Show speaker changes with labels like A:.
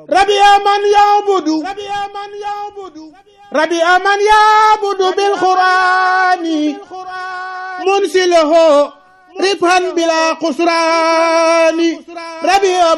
A: ربي من يعبد بالقرآن منسله ربحا بلا خسران ربي